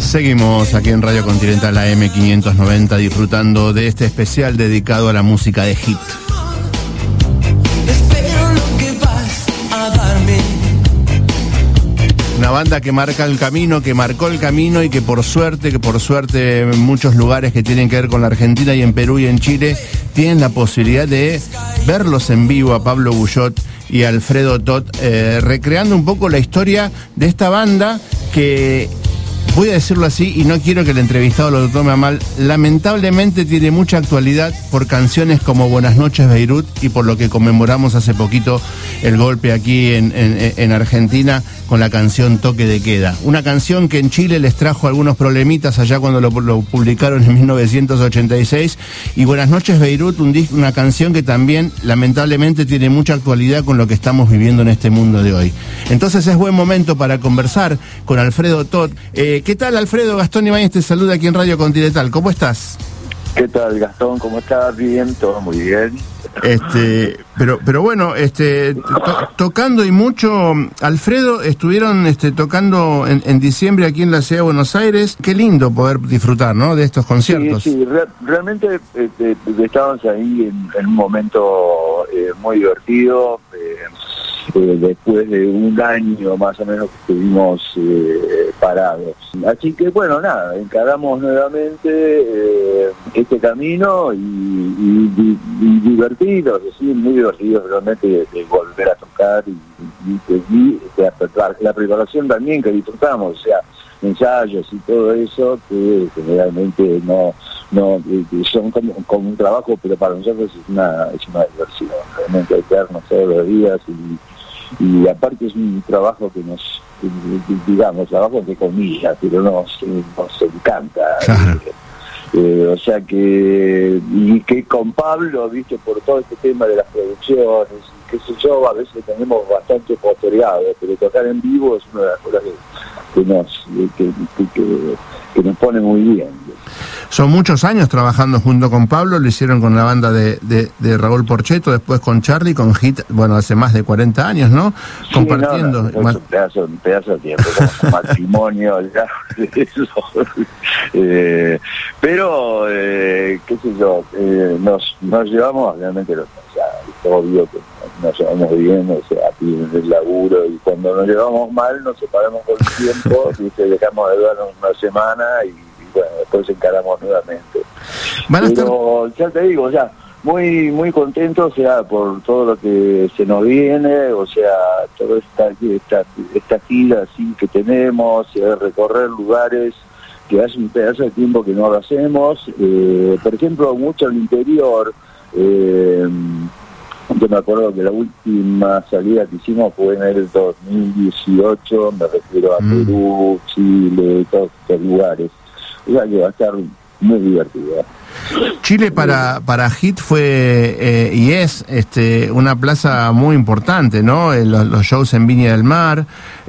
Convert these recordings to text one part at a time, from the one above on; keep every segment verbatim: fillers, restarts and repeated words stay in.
Seguimos aquí en Radio Continental A M quinientos noventa disfrutando de este especial dedicado a la música de Hit. Espero lo que vas a darme. Una banda que marca el camino, que marcó el camino y que por suerte, que por suerte en muchos lugares que tienen que ver con la Argentina y en Perú y en Chile tienen la posibilidad de verlos en vivo a Pablo Guyot y a Alfredo Tot, eh, recreando un poco la historia de esta banda que, voy a decirlo así y no quiero que el entrevistado lo tome a mal, lamentablemente tiene mucha actualidad por canciones como Buenas noches Beirut y por lo que conmemoramos hace poquito el golpe aquí en, en, en Argentina con la canción Toque de Queda. Una canción que en Chile les trajo algunos problemitas allá cuando lo, lo publicaron en mil novecientos ochenta y seis, y Buenas noches Beirut, un disco, una canción que también lamentablemente tiene mucha actualidad con lo que estamos viviendo en este mundo de hoy. Entonces es buen momento para conversar con Alfredo Tot. Eh, ¿Qué tal, Alfredo? Gastón Ibáñez te saluda aquí en Radio Continental. ¿Cómo estás? ¿Qué tal, Gastón? ¿Cómo estás? Bien, todo muy bien. Este, pero, pero bueno, este, to, tocando y mucho, Alfredo, estuvieron este, tocando en, en diciembre aquí en la ciudad de Buenos Aires. Qué lindo poder disfrutar, ¿no?, de estos conciertos. Sí, sí, re, realmente eh, eh, estábamos ahí en, en un momento eh, muy divertido. Eh, eh, después de un año más o menos que estuvimos eh, parados. Así que bueno, nada, encaramos nuevamente eh, este camino y, y, y, y divertidos, sí, muy divertidos realmente de, de volver a tocar y, y, y, y la, la preparación también que disfrutamos, o sea, ensayos y todo eso que generalmente no no son como, como un trabajo, pero para nosotros es una es una diversión, realmente hay que darnos todos los días y y aparte es un trabajo que nos, digamos, trabajo entre comillas, pero nos, nos encanta. Claro. Eh, o sea que, y que con Pablo, viste, por todo este tema de las producciones, qué sé yo, a veces tenemos bastante postergado, pero tocar en vivo es una de las cosas que, que nos que, que, que, que nos pone muy bien. Son muchos años trabajando junto con Pablo, lo hicieron con la banda de, de, de Raúl Porchetto, después con Charlie, con Hit, bueno, hace más de cuarenta años, ¿no? Sí, compartiendo. No, no, es un pedazo, un pedazo de tiempo, como matrimonio, ya, eso. Eh, pero, eh, qué sé yo, eh, nos, nos llevamos realmente, o sea, es obvio que nos llevamos bien, o sea, aquí en el laburo, y cuando nos llevamos mal nos separamos por el tiempo, ¿viste? Dejamos de vernos una semana y bueno, después encaramos nuevamente. Van a Pero estar... ya te digo, o sea, muy muy contento, o sea, por todo lo que se nos viene, o sea, toda esta esta, esta gira así que tenemos, eh, recorrer lugares que hace un pedazo de tiempo que no lo hacemos, eh, por ejemplo, mucho al interior. eh, Yo me acuerdo que la última salida que hicimos fue en el dos mil dieciocho, me refiero a mm. Perú, Chile, todos estos lugares. O sea que va a estar muy divertida. Chile para para Hit fue eh, y es este una plaza muy importante, ¿no? Los, los shows en Viña del Mar,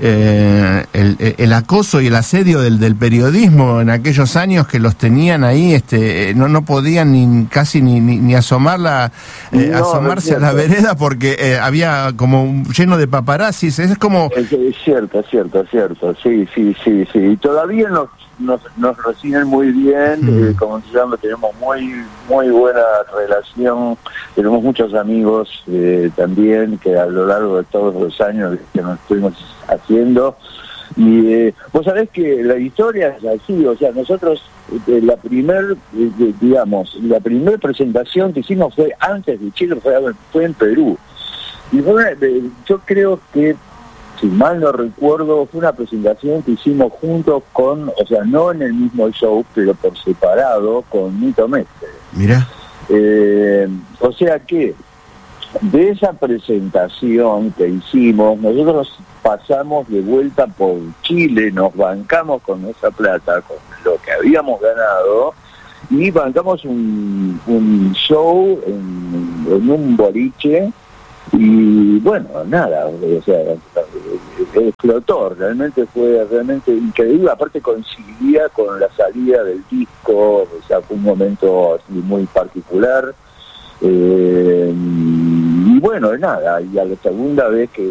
eh, el, el acoso y el asedio del, del periodismo en aquellos años que los tenían ahí, este no no podían ni casi ni ni, ni asomarla, eh, no, asomarse no a la vereda porque eh, había como un, lleno de paparazzis. Es como es, es cierto, es cierto, es cierto. Sí, sí, sí, sí. Y todavía nos nos, nos reciben muy bien, mm. eh, como se llama, tenemos muy muy buena relación, tenemos muchos amigos eh, también que a lo largo de todos los años que nos estuvimos haciendo, y eh, vos sabés que la historia es así, o sea, nosotros eh, la primer eh, digamos, la primer presentación que hicimos fue antes de Chile, fue, fue en Perú, y fue, eh, yo creo que si mal no recuerdo, fue una presentación que hicimos juntos con, o sea, no en el mismo show, pero por separado, con Nito Mestre. Mira. Eh, o sea que, de esa presentación que hicimos, nosotros pasamos de vuelta por Chile, nos bancamos con esa plata, con lo que habíamos ganado, y bancamos un, un show en, en un boliche. Y bueno, nada, o sea, explotó, realmente fue realmente increíble, aparte coincidía con la salida del disco, o sea, fue un momento así muy particular, eh, y bueno, nada, y a la segunda vez que